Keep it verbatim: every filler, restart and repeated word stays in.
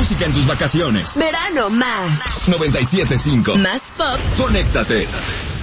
música en tus vacaciones. Verano más. noventa y siete punto cinco. Más pop. Conéctate.